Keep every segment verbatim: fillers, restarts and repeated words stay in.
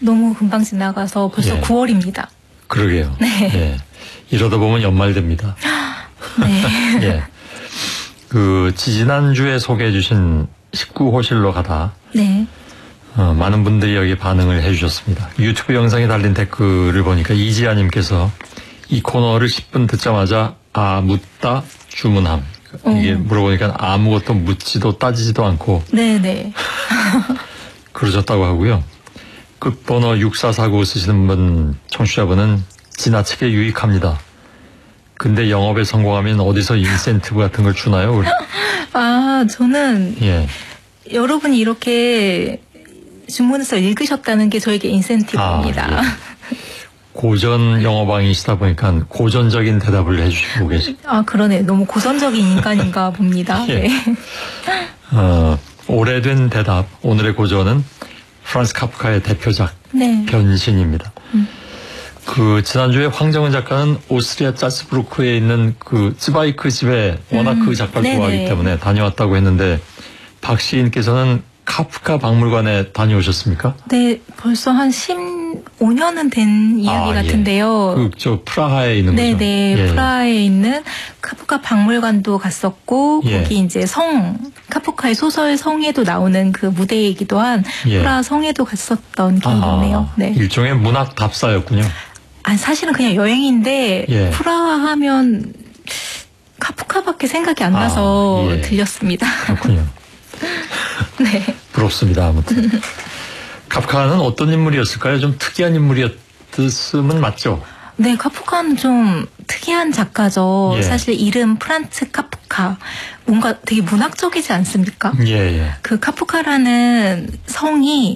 너무 금방 지나가서 벌써 예. 구월입니다. 그러게요. 네. 예. 이러다 보면 연말 됩니다. 네. 예. 그 지지난주에 소개해 주신 십구 호실로 가다. 네. 어, 많은 분들이 여기 반응을 해 주셨습니다. 유튜브 영상에 달린 댓글을 보니까 이지아님께서 이 코너를 십 분 듣자마자 아 묻다 주문함. 이게 어. 물어보니까 아무것도 묻지도 따지지도 않고 네네. 그러셨다고 하고요. 끝번호 육사사구 쓰시는 분 청취자분은 지나치게 유익합니다. 근데 영업에 성공하면 어디서 인센티브 같은 걸 주나요? 아, 저는 예. 여러분이 이렇게 주문해서 읽으셨다는 게 저에게 인센티브입니다. 아, 예. 고전 영어방이시다 보니까 고전적인 대답을 해주시고 계십니다. 아, 그러네. 너무 고전적인 인간인가 봅니다. 예. 네. 어, 오래된 대답. 오늘의 고전은 프란츠 카프카의 대표작 네. 변신입니다. 음. 그 지난주에 황정은 작가는 오스트리아 짜스부르크에 있는 그 츠바이크 집에 워낙 음, 그 작가를 네네. 좋아하기 때문에 다녀왔다고 했는데 박 시인께서는 카프카 박물관에 다녀오셨습니까? 네, 벌써 한 십오 년은 된 이야기 아, 같은데요. 예. 그 저 프라하에 있는 거죠. 네네, 예. 프라하에 있는 카프카 박물관도 갔었고, 예. 거기 이제 성, 카프카의 소설 성에도 나오는 그 무대이기도 한 예. 프라하 성에도 갔었던 기억이 나네요. 아, 네. 일종의 문학 답사였군요. 아, 사실은 그냥 여행인데, 예. 프라하 하면 카프카밖에 생각이 안 아, 나서 예. 들렸습니다. 그렇군요. 네. 부럽습니다. 아무튼. 카프카는 어떤 인물이었을까요? 좀 특이한 인물이었으면 맞죠? 네, 카프카는 좀 특이한 작가죠. 예. 사실 이름 프란츠 카프카. 뭔가 되게 문학적이지 않습니까? 예, 예. 그 카프카라는 성이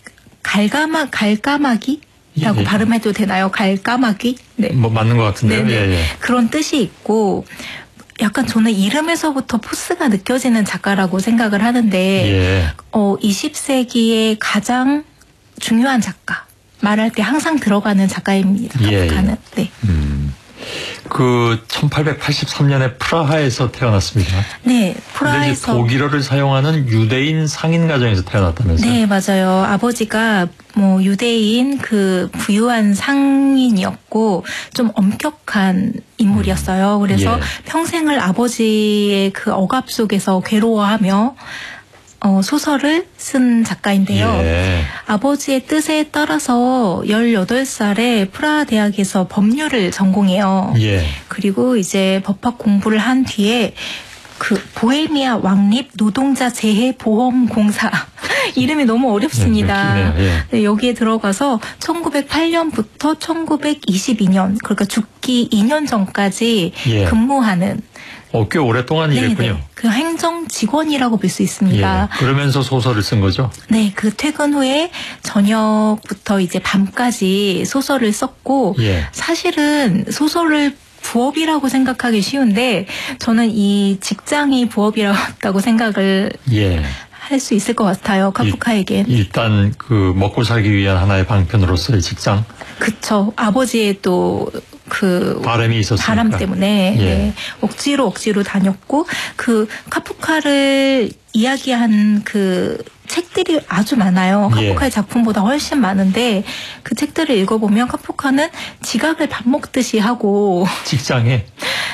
갈까마, 갈까마기? 라고 예, 예. 발음해도 되나요? 갈까마기? 네. 뭐 맞는 것 같은데요. 네네. 예, 예. 그런 뜻이 있고, 약간 저는 이름에서부터 포스가 느껴지는 작가라고 생각을 하는데, 예. 어, 이십 세기의 가장 중요한 작가. 말할 때 항상 들어가는 작가입니다. 예, 카프카는. 예. 네. 음. 그 천팔백팔십삼 년에 프라하에서 태어났습니다. 네, 근데 이제 프라하에서. 독일어를 사용하는 유대인 상인 가정에서 태어났다면서요? 네, 맞아요. 아버지가 뭐 유대인 그 부유한 상인이었고 좀 엄격한 인물이었어요. 그래서 예. 평생을 아버지의 그 억압 속에서 괴로워하며 어, 소설을 쓴 작가인데요. 예. 아버지의 뜻에 따라서 열여덟 살에 프라하 대학에서 법률을 전공해요. 예. 그리고 이제 법학 공부를 한 뒤에 그 보헤미아 왕립 노동자 재해 보험 공사 이름이 너무 어렵습니다. 네, 네, 네. 네, 여기에 들어가서 천구백팔 년부터 천구백이십이 년 그러니까 죽기 이 년 전까지 예. 근무하는 어, 꽤 오랫동안 일했군요. 네네, 그 행정 직원이라고 볼 수 있습니다. 예. 그러면서 소설을 쓴 거죠? 네, 그 퇴근 후에 저녁부터 이제 밤까지 소설을 썼고 예. 사실은 소설을 부업이라고 생각하기 쉬운데 저는 이 직장이 부업이라고 생각을 예. 할 수 있을 것 같아요. 카프카에겐. 일단 그 먹고 살기 위한 하나의 방편으로서의 직장. 그쵸. 아버지의 또 그 바람이 있었으니까. 바람 때문에 예. 네. 억지로 억지로 다녔고 그 카프카를 이야기한 그 책들이 아주 많아요. 카프카의 예. 작품보다 훨씬 많은데 그 책들을 읽어보면 카프카는 지각을 밥 먹듯이 하고 직장에.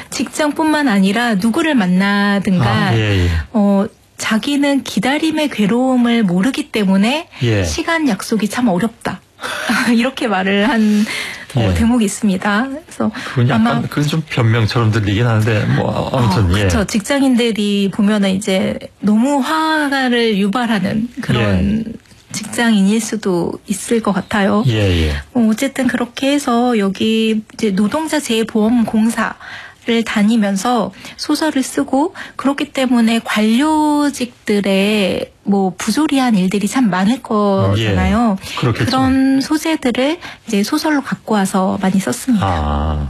직장뿐만 아니라 누구를 만나든가 아, 예, 예. 어 자기는 기다림의 괴로움을 모르기 때문에 예. 시간 약속이 참 어렵다. 이렇게 말을 한 어, 예. 대목이 있습니다. 그래서 그건 약간 아마 그건 좀 변명처럼 들리긴 하는데 뭐 아무튼 어, 예. 그렇죠. 직장인들이 보면은 이제 너무 화를 유발하는 그런 예. 직장인일 수도 있을 것 같아요. 예, 예. 어, 어쨌든 그렇게 해서 여기 이제 노동자 재보험공사 를 다니면서 소설을 쓰고 그렇기 때문에 관료직들의 뭐 부조리한 일들이 참 많을 거잖아요. 예, 그렇겠죠. 그런 소재들을 이제 소설로 갖고 와서 많이 썼습니다. 아,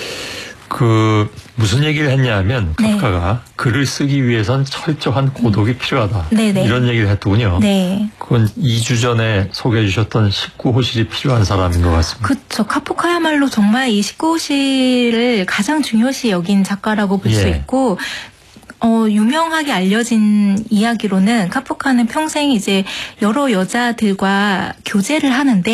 그 무슨 얘기를 했냐면 네. 카프카가 글을 쓰기 위해선 철저한 고독이 필요하다. 네네. 이런 얘기를 했더군요. 네. 그건 이 주 전에 소개해 주셨던 십구 호실이 필요한 사람인 것 같습니다. 그렇죠. 카프카야말로 정말 이 십구 호실을 가장 중요시 여긴 작가라고 볼 수 예. 있고 어, 유명하게 알려진 이야기로는 카프카는 평생 이제 여러 여자들과 교제를 하는데